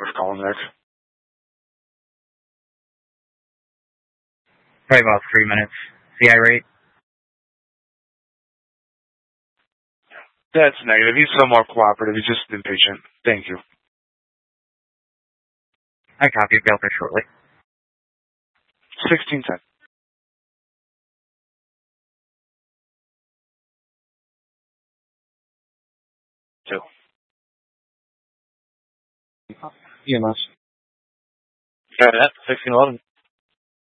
Worth calling back. Probably about 3 minutes. CI rate? That's negative. He's somewhat cooperative. He's just impatient. Thank you. I copy. Be out there shortly. 1610. Two. EMS. Got that. 1611.